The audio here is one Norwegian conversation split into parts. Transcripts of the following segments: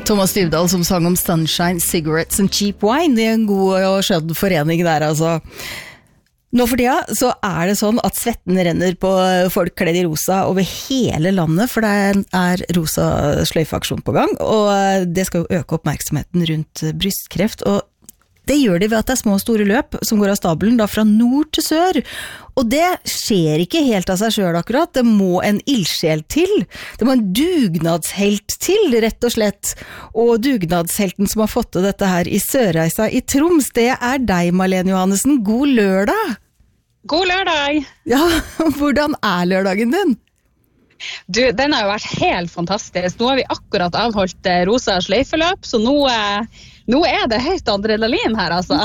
Thomas Dybdahl som sang om Sunshine, Cigarettes and Cheap Wine. Det en god og skjønn forening der, altså. Nå for tida så det sånn at svetten renner på folk kledd i rosa over hele landet, for det rosa sløyfeaksjon på gang, og det skal jo øke oppmerksomheten rundt brystkreft, og det gjør de ved at det små og store løp som går av stabelen da fra nord til sør. Og det skjer ikke helt av seg selv akkurat. Det må en ildsjel til. Det må en dugnadshelt til, rett og slett. Og dugnadshelten som har fått til dette her i Sørreisa i Troms, det deg, Malene Johannesen. God lørdag! God lørdag! Ja, hvordan lørdagen din? Du, den har jo vært helt fantastisk. Nå har vi akkurat avholdt rosa sløyfeløp, så nå det høyt adrenalin her, altså.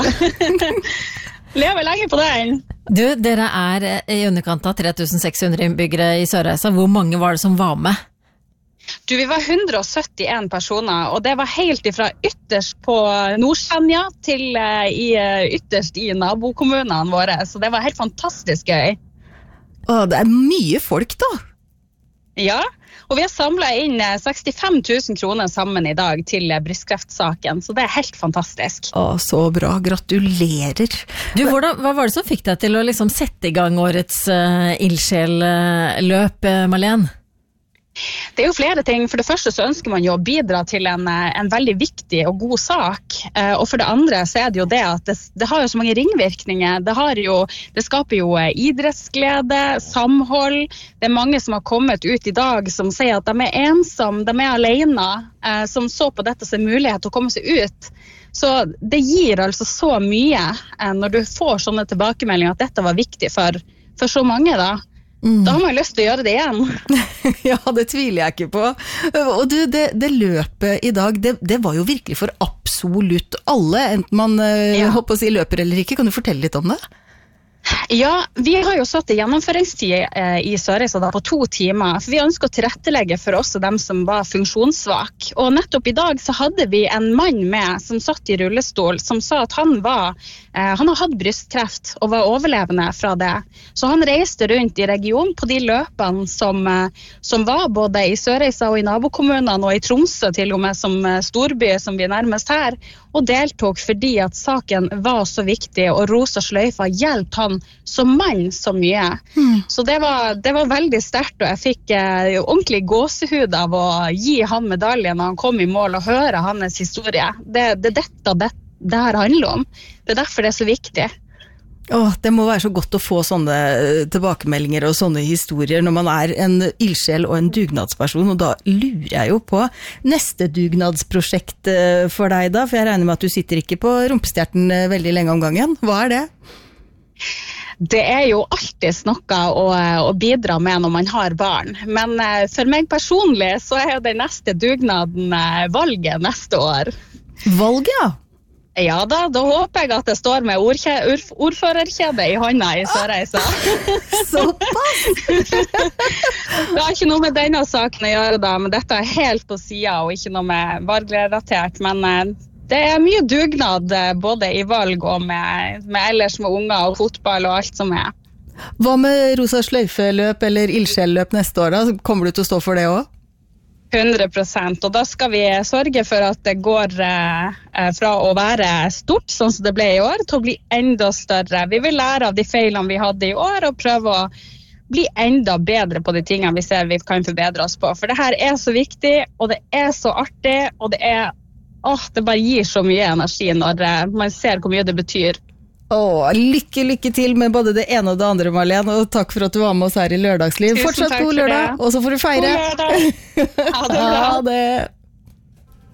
Lever lenge på den. Du, dere i underkant av 3600 innbyggere i Sørreisa. Hvor mange var det som var med? Du, vi var 171 personer, og det var helt ifra ytterst på Nord-Senja til ytterst i nabokommunene våre, så det var helt fantastisk gøy. Å, det mye folk da. Ja, og vi har samlet inn 65 000 kroner sammen i dag til brystkreftsaken, så det helt fantastisk. Å, så bra. Gratulerer. Du, hva var det som fikk deg til å liksom sette i gang årets ildsjelløp, Malene? Det jo flere ting. For det første så ønsker man jo å bidra til en veldig viktig og god sak. Og for det andre så det jo det at det har jo så mange ringvirkninger. Det skaper jo idrettsglede, samhold. Det mange som har kommet ut i dag som sier at de ensomme, de alene, som så på dette som mulighet til å komme seg ut. Så det gir altså så mye når du får sånne tilbakemeldinger at dette var viktig for så mange da. Da har man lyst til å gjøre det igjen. Ja, det tviler jeg ikke på. Og du, det løpet i dag, det var jo virkelig for absolutt alle, enten man håper å si løper eller ikke. Kan du fortelle litt om det? Ja, vi har jo satt gjennomføringstid i Sørreisa da på 2 timer, for vi ønsker å tilrettelegge for oss og dem som var funksjonssvak. Og nettopp i dag så hadde vi en mann med som satt i rullestol, som sa at han har hatt brystkreft og var overlevende fra det. Så han reiste rundt i regionen på de løpene som var både i Sørreisa og i nabokommunene og i Tromsø til og med som storby som vi nærmest her, og deltok fordi at saken var så viktig, og rosa sløyfa hjelpte han som mann så mye. Så det var veldig sterkt, og jeg fikk ordentlig gåsehud av å gi han medaljen når han kom i mål og høre hans historie. Det her handler om. Det derfor det så viktig. Det må være så godt å få sånne tilbakemeldinger og sånne historier når man en ildsjel og en dugnadsperson, og da lurer jeg jo på neste dugnadsprosjekt for deg da, for jeg regner med at du sitter ikke på rumpestjerten veldig lenge om gangen. Hva det? Det jo alltid noe å bidra med når man har barn, men for meg personlig så jo det neste dugnaden valget neste år. Valget, ja? Ja da håper jeg at det står med ordførerkjede i hånda i Sørreisa. Såpass! Det har ikke noe med denne saken å gjøre da, men dette helt på siden og ikke noe med valgrelatert, men det mye dugnad både i valg og med ellers med unger og fotball og alt som Hva med rosa sløyfeløp eller ildsjelløp neste år da? Kommer du til å stå for det også? 100%, og da skal vi sørge for at det går fra å være stort, sånn som det ble i år, til å bli enda større. Vi vil lære av de feilene vi hadde i år, og prøve å bli enda bedre på de tingene vi ser vi kan forbedre oss på. For det her så viktig, og det så artig, og det bare gir så mye energi når man ser hvor mye det betyr. Lykke til med både det ene og det andre, Malene, og takk for at du var med oss her i Lørdagsliv. Fortsatt god lørdag, og så får du feire. God lørdag. Ha det bra. Ha det.